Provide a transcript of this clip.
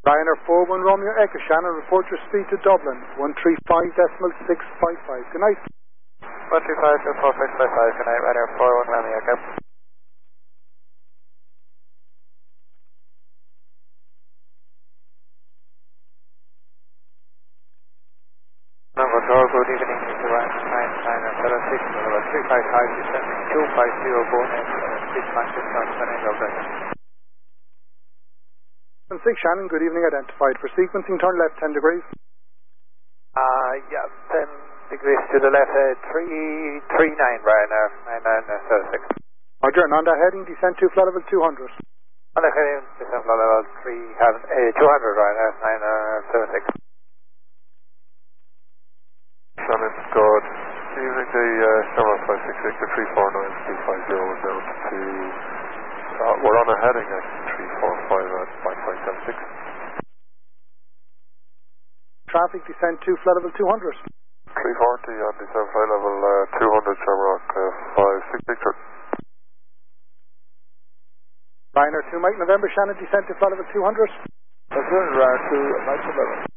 Ryanair 41 Romeo Echo Shannon, report your speed to Dublin, 135.655. Good night. 135.4655, good night, Ryanair 41 Romeo Echo. Control, good evening, this is Ryanair 976, 355, descending 250 Bournemouth, speed Manchester, descending Dublin. 6 Shannon, good evening, identified. For sequencing, turn left 10 degrees. Yeah, 10 degrees to the left, 339 Ryanair, 9976. Roger, and on that heading, descend to flight level 200. On the heading, descend flight level 200 Ryanair, 9976. Shannon, good evening, the Summer 566 to 349 250 down to, we're on a heading at 345 at 5576. Traffic, descend to flight level 200. 340 on descent flight level 200, Shamrock 566. Ryanair 2 Mike November, Shannon, descend to flight level 200. Ryanair 2 Mike November.